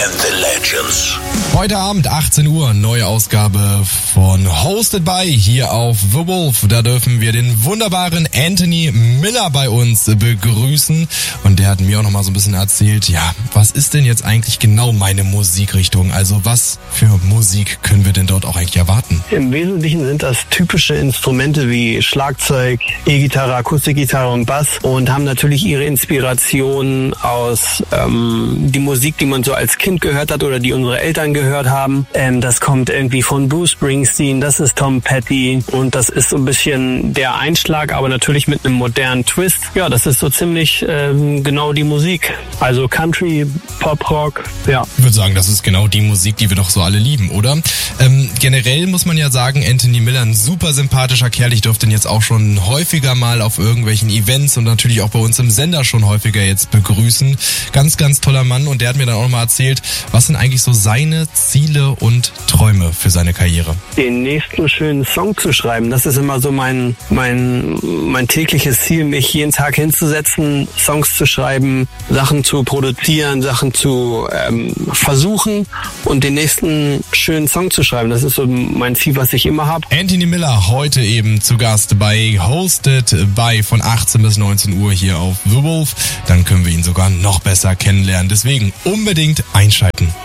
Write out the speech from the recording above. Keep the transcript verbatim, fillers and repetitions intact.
and the Legends. Heute Abend, achtzehn Uhr, neue Ausgabe von Hosted by hier auf The Wolf. Da dürfen wir den wunderbaren Anthony Miller bei uns begrüßen. Und der hat mir auch noch mal so ein bisschen erzählt, ja, was ist denn jetzt eigentlich genau meine Musikrichtung? Also was für Musik können wir denn dort auch eigentlich erwarten? Im Wesentlichen sind das typische Instrumente wie Schlagzeug, E-Gitarre, Akustikgitarre und Bass und haben natürlich ihre Inspiration aus ähm, die Musik, die man so als Kind gehört hat oder die unsere Eltern gehört haben. Ähm, das kommt irgendwie von Bruce Springsteen, das ist Tom Petty und das ist so ein bisschen der Einschlag, aber natürlich mit einem modernen Twist. Ja, das ist so ziemlich ähm, genau die Musik. Also Country, Pop, Rock, ja. Ich würde sagen, das ist genau die Musik, die wir doch so alle lieben, oder? Ähm, generell muss man ja sagen, Anthony Miller, ein super sympathischer Kerl. Ich durfte ihn jetzt auch schon häufiger mal auf irgendwelchen Events und natürlich auch bei uns im Sender schon häufiger jetzt begrüßen. Ganz, ganz toller Mann und der hat mir dann auch noch mal erzählt, was sind eigentlich so seine Ziele und Träume für seine Karriere? Den nächsten schönen Song zu schreiben, das ist immer so mein, mein, mein tägliches Ziel, mich jeden Tag hinzusetzen, Songs zu schreiben, Sachen zu produzieren, Sachen zu ähm, versuchen und den nächsten schönen Song zu schreiben. Das ist so mein Ziel, was ich immer habe. Anthony Miller heute eben zu Gast bei Hosted by von achtzehn bis neunzehn Uhr hier auf The Wolf. Dann können wir ihn sogar noch besser kennenlernen. Deswegen unbedingt einschalten.